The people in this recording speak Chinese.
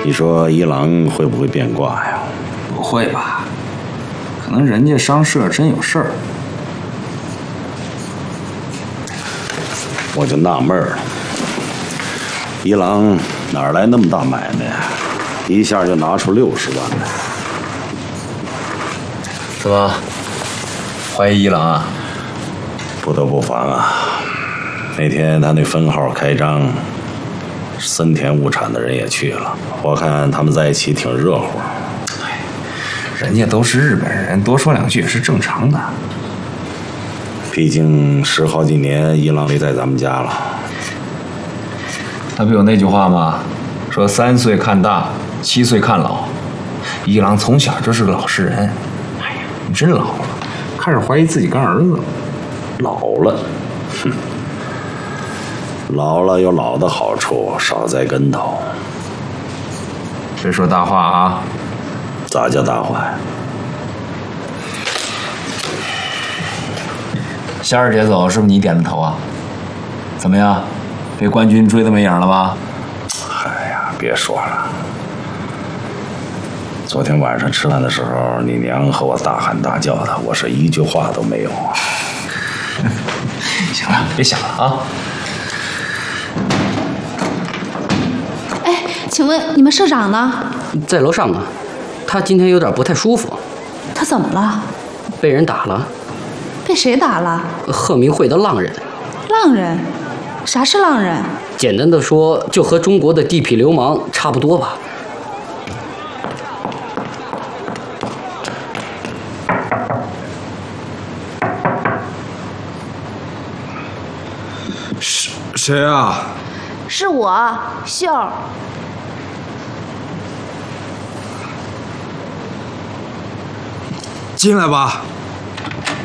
你说伊朗会不会变卦呀？ 不会吧？可能人家商社真有事儿。 我就纳闷了，伊朗哪来那么大买卖呀？一下就拿出60万来。 怎么怀疑伊朗啊？ 不得不防啊！那天他那分号开张，森田物产的人也去了，我看他们在一起挺热乎。 人家都是日本人，多说2句也是正常的。 毕竟10好几年伊朗没在咱们家了。 他不有那句话吗？说3岁看大，7岁看老。伊朗从小就是个老实人。哎呀，你真老了，开始怀疑自己跟儿子了。 老了，哼，老了有老的好处，少栽跟头。 别说大话啊！ 咋叫大话呀？ 仙儿姐走是不是你点的头啊？怎么样，被冠军追得没影了吧？ 哎呀，别说了。昨天晚上吃饭的时候，你娘和我大喊大叫的，我是一句话都没有。 行了，别想了啊！ 哎，请问你们社长呢？ 在楼上呢，他今天有点不太舒服。 他怎么了？ 被人打了。 被谁打了？ 鹤鸣会的浪人。 浪人？啥是浪人？ 简单的说，就和中国的地痞流氓差不多吧。 谁啊？ 是我，秀儿。 进来吧。